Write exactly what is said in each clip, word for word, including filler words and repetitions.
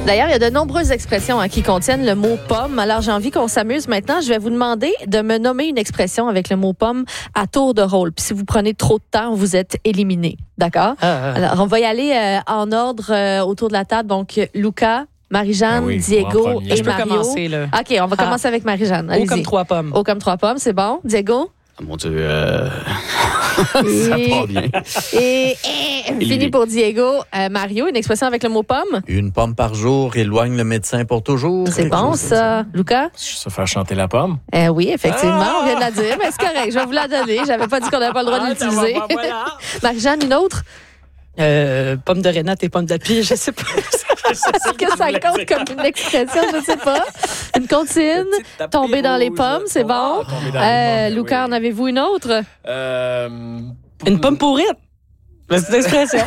D'ailleurs, il y a de nombreuses expressions hein, qui contiennent le mot pomme. Alors, j'ai envie qu'on s'amuse maintenant. Je vais vous demander de me nommer une expression avec le mot pomme à tour de rôle. Puis si vous prenez trop de temps, vous êtes éliminé. D'accord? Ah, ah. Alors, on va y aller euh, en ordre euh, autour de la table. Donc, Luca, Marie-Jeanne, ah oui, Diego et Je peux Mario. Commencer, là. OK, on va ah. commencer avec Marie-Jeanne. Haut comme trois pommes. Haut comme trois pommes, c'est bon. Diego? Oh mon Dieu, euh... ça part bien. Et, et fini pour Diego. Euh, Mario, une expression avec le mot pomme? Une pomme par jour éloigne le médecin pour toujours. C'est bon, ça. Luca? Se faire chanter la pomme. Euh, oui, effectivement, ah! on vient de la dire, mais c'est correct. Je vais vous la donner. J'avais pas dit qu'on n'avait pas le droit ah, de l'utiliser. Bah, voilà. Marie-Jeanne, une autre? Euh, pomme de Renate et pomme d'appui, je sais pas. Est-ce que ça compte comme une expression? Je ne sais pas. Une comptine, tomber dans les pommes, c'est bon. Euh, Luca, oui. En avez-vous une autre? Euh... Une pomme pourrite. C'est une expression.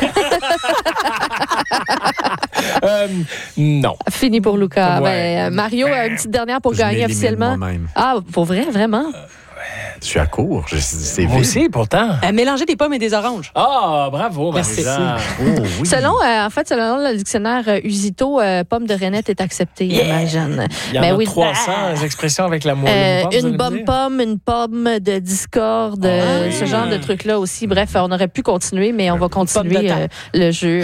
euh, non. Fini pour Luca. Ouais. Ben, Mario, une petite dernière pour je gagner officiellement. Ah, pour vrai, vraiment? Euh... Je suis à court. Je, c'est Moi aussi, pourtant. Euh, mélanger des pommes et des oranges. Ah, bravo, Merci. Oh, oui. Selon, euh, en fait, selon le dictionnaire euh, Usito, euh, pomme de Renette est acceptée, yeah. Marie-Jeanne. Il y en ben, a oui, trois cents bah, expressions avec la moelle. Euh, une bonne pomme, une pomme de discorde, ah, oui. ce genre de trucs-là aussi. Bref, on aurait pu continuer, mais on va continuer euh, le jeu.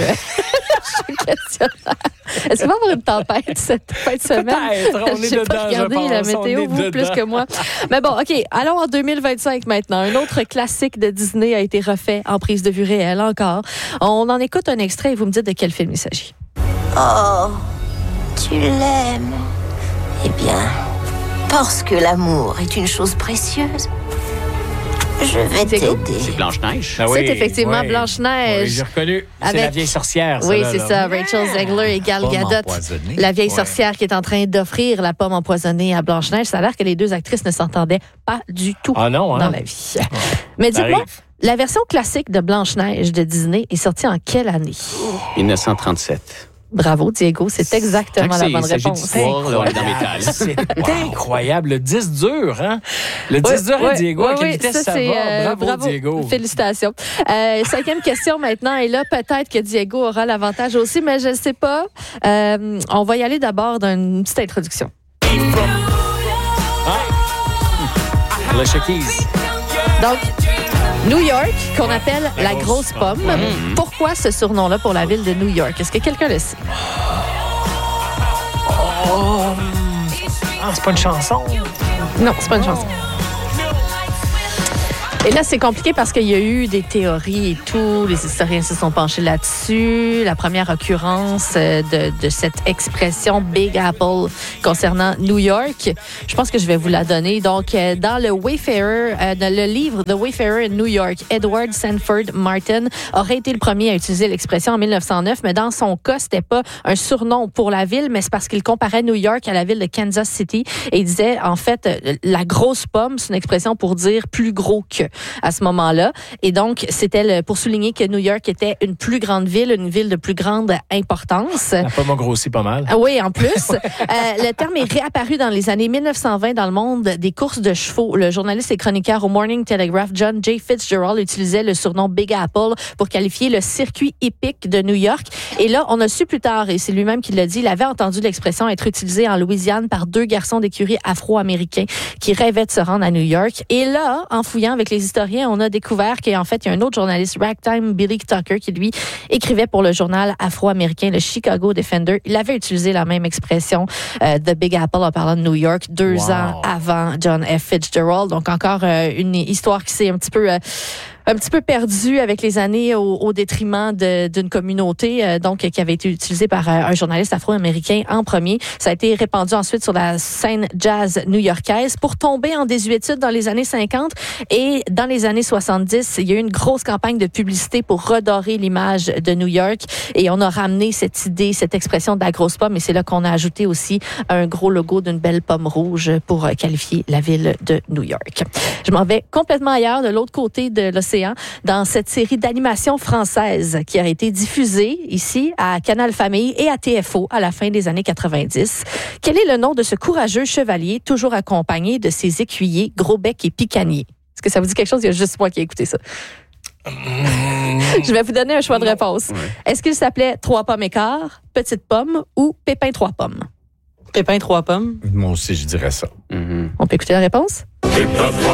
Est-ce qu'il va y avoir une tempête cette fin de semaine? Peut-être, on est J'ai dedans, pas regardé la météo, vous, dedans. Plus que moi. Mais bon, OK, allons en deux mille vingt-cinq maintenant. Un autre classique de Disney a été refait en prise de vue réelle encore. On en écoute un extrait et vous me dites de quel film il s'agit. Oh, tu l'aimes. Eh bien, parce que l'amour est une chose précieuse, je vais t'aider. C'est Blanche-Neige. Ah oui, c'est effectivement oui, Blanche-Neige. Oui, j'ai reconnu. C'est avec... la vieille sorcière. Oui, là, c'est là. ça. Rachel Zegler et Gal Gadot. La vieille ouais. sorcière qui est en train d'offrir la pomme empoisonnée à Blanche-Neige. Ça a l'air que les deux actrices ne s'entendaient pas du tout ah non, hein? dans la vie. Mais dites-moi, la version classique de Blanche-Neige de Disney est sortie en quelle année? dix-neuf cent trente-sept. Bravo, Diego. C'est exactement c'est, la bonne réponse. C'est incroyable. C'est incroyable. Le dix dur, hein? Le dix dur ouais, à Diego, ouais, à quelle ouais, vitesse ça, ça va? Euh, bravo, bravo, Diego. Félicitations. Euh, cinquième question maintenant. Et là, peut-être que Diego aura l'avantage aussi, mais je ne sais pas. Euh, on va y aller d'abord d'une petite introduction. Ah. Le Shakies. Donc, New York, qu'on appelle la, la grosse, grosse pomme. pomme. Mmh. Pourquoi ce surnom-là pour la ville de New York? Est-ce que quelqu'un le sait? Oh. Ah, c'est pas une chanson. Non, c'est pas une chanson. Et là, c'est compliqué parce qu'il y a eu des théories et tout. Les historiens se sont penchés là-dessus. La première occurrence de, de cette expression Big Apple concernant New York, je pense que je vais vous la donner. Donc, dans le Wayfarer, euh, dans le livre The Wayfarer in New York, Edward Sanford Martin aurait été le premier à utiliser l'expression en mille neuf cent neuf, mais dans son cas, c'était pas un surnom pour la ville, mais c'est parce qu'il comparait New York à la ville de Kansas City et il disait, en fait, la grosse pomme, c'est une expression pour dire plus gros que. À ce moment-là. Et donc, c'était le, pour souligner que New York était une plus grande ville, une ville de plus grande importance. La pomme a grossi pas mal. Oui, en plus. euh, le terme est réapparu dans les années mille neuf cent vingt dans le monde des courses de chevaux. Le journaliste et chroniqueur au Morning Telegraph, John J. Fitzgerald, utilisait le surnom Big Apple pour qualifier le circuit hippique de New York. Et là, on a su plus tard, et c'est lui-même qui l'a dit, il avait entendu l'expression être utilisée en Louisiane par deux garçons d'écurie afro-américains qui rêvaient de se rendre à New York. Et là, en fouillant avec les historiens, on a découvert qu'en fait, il y a un autre journaliste, Ragtime Billy Tucker, qui lui écrivait pour le journal afro-américain, le Chicago Defender. Il avait utilisé la même expression, euh, The Big Apple, en parlant de New York, deux wow. ans avant John F. Fitzgerald. Donc, encore euh, une histoire qui s'est un petit peu... Euh, un petit peu perdu avec les années au, au détriment de, d'une communauté euh, donc qui avait été utilisée par euh, un journaliste afro-américain en premier. Ça a été répandu ensuite sur la scène jazz new-yorkaise pour tomber en désuétude dans les années cinquante et dans les années soixante-dix, il y a eu une grosse campagne de publicité pour redorer l'image de New York et on a ramené cette idée, cette expression de la grosse pomme et c'est là qu'on a ajouté aussi un gros logo d'une belle pomme rouge pour qualifier la ville de New York. Je m'en vais complètement ailleurs, de l'autre côté de l'océan, dans cette série d'animation française qui a été diffusée ici à Canal Famille et à T F O à la fin des années quatre-vingt-dix. Quel est le nom de ce courageux chevalier toujours accompagné de ses écuyers Gros Bec et Picanier? Est-ce que ça vous dit quelque chose? Il y a juste moi qui ai écouté ça. Je vais vous donner un choix de réponse. Ouais. Est-ce qu'il s'appelait Trois pommes écart, Petite pomme ou Pépin trois pommes? Pépin, trois pommes. Moi aussi, je dirais ça. Mhm. On peut écouter la réponse? Pépin trois